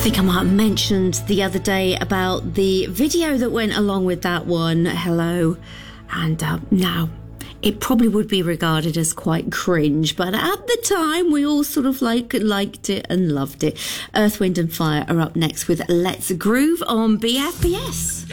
think I might have mentioned the other day about the video that went along with that one, Hello. And now, it probably would be regarded as quite cringe, but at the time we all sort of liked it and loved it. Earth, Wind and Fire are up next with Let's Groove on BFBS.